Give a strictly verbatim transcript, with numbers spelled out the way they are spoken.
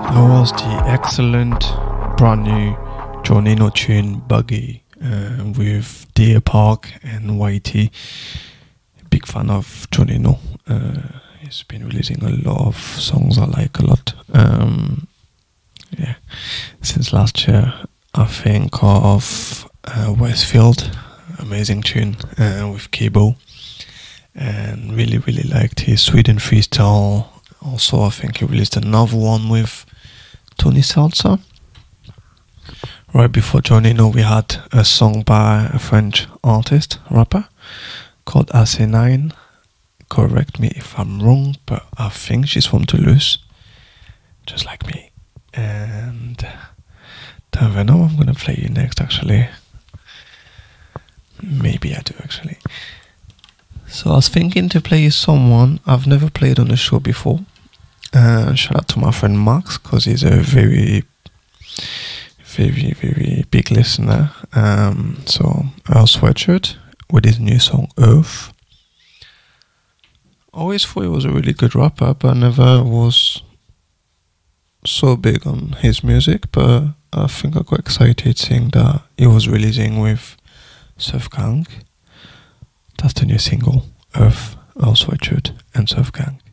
That was the excellent brand new Jonino tune Buggy uh, with Deer Park and Whitey. Big fan of Jonino. Uh, he's been releasing a lot of songs I like a lot. Um, yeah, since last year, I think of uh, Westfield, amazing tune uh, with Cable, and really really liked his Sweden freestyle. Also, I think he released another one with Tony Salsa. Right before Jonino, we had a song by a French artist, rapper, called A C nine. Correct me if I'm wrong, but I think she's from Toulouse, just like me. And don't even know what I'm gonna play you next, actually. Maybe I do, actually. So I was thinking to play you someone I've never played on the show before. Uh, shout out to my friend Max, because he's a very, very, very big listener. Um, so Earl Sweatshirt with his new song Earth. Always thought he was a really good rapper, but I never was so big on his music. But I think I got excited seeing that he was releasing with Surf Gang. That's the new single, Earth, Earl Sweatshirt and Surf Gang.